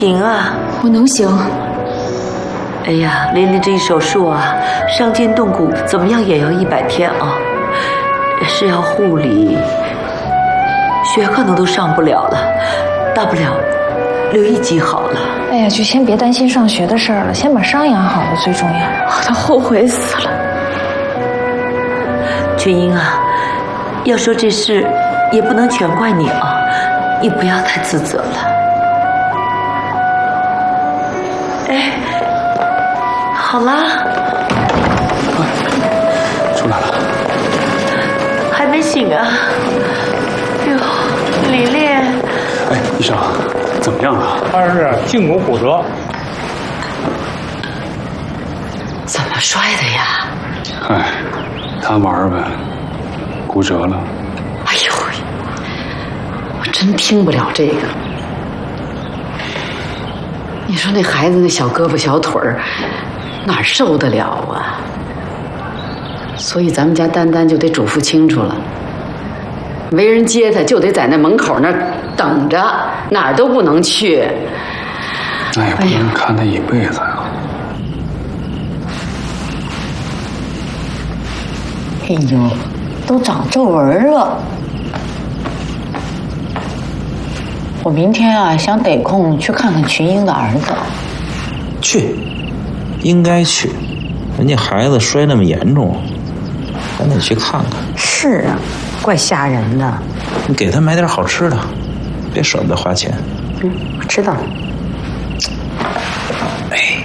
行啊， 我能行。 哎呀，琳琳这一手术啊，伤筋动骨，怎么样也要100天啊，是要护理，学可能都上不了了，大不了留1级好了。 哎呀，就先别担心上学的事儿了，先把伤养好了最重要。 我都后悔死了。群英啊，要说这事也不能全怪你啊，你不要太自责了。哎，好啦， 出来了， 还没醒啊？哟，琳琳， 哎，医生，怎么样了？ 他是胫骨骨折。 怎么摔的呀？ 哎，贪玩呗，骨折了。 哎呦，我真听不了这个。你说那孩子那小胳膊小腿儿，哪受得了啊？所以咱们家丹丹就得嘱咐清楚了，没人接他就得在那门口那儿等着，哪儿都不能去。 那也不能看他一辈子呀。 哎呦，都长皱纹了。我明天啊，想逮空去看看群英的儿子。 去，应该去。人家孩子摔那么严重，咱得去看看。 是啊，怪吓人的。 你给他买点好吃的，别舍不得花钱。 我知道。 哎，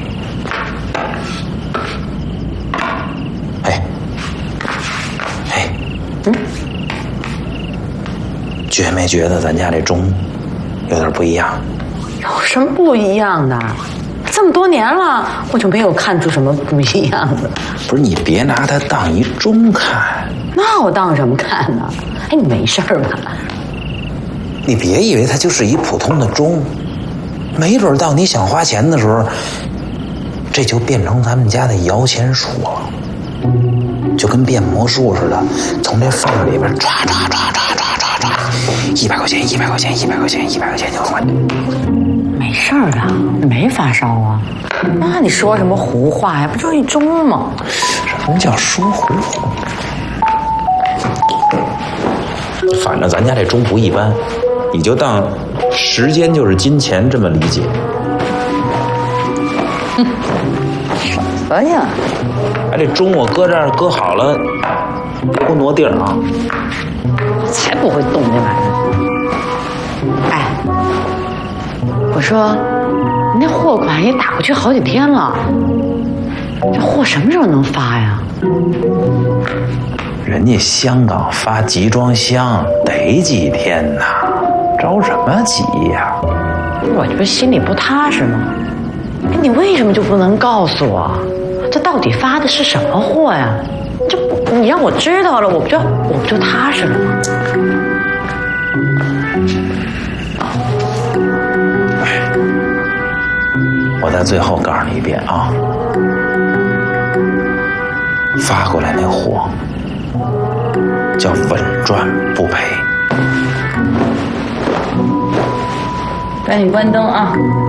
觉没觉得咱家这钟有点不一样？ 有什么不一样的？这么多年了，我就没有看出什么不一样的。 不是，你别拿它当一钟看。 那我当什么看呢？哎，你没事吧？ 你别以为它就是一普通的钟，没准到你想花钱的时候，这就变成咱们家的摇钱树了，就跟变魔术似的，从这缝里边唰唰唰唰唰唰唰，100块钱，100块钱，100块钱，100块钱就换。 没事儿啊，没发烧啊。那你说什么胡话呀？不就一钟吗？ 什么叫说胡话？反正咱家这钟不一般，你就当时间就是金钱这么理解。 什么呀？ 哎，这钟我搁这儿搁好了，别给我挪地儿啊！ 才不会动那玩意儿。哎，我说，你那货款也打过去好几天了，这货什么时候能发呀？ 人家香港发集装箱得几天呢，着什么急呀？ 我这不心里不踏实吗？哎，你为什么就不能告诉我，这到底发的是什么货呀？这你让我知道了，我不就踏实了吗？ 我再最后告诉你一遍啊，发过来那货叫稳赚不赔。 赶紧关灯啊！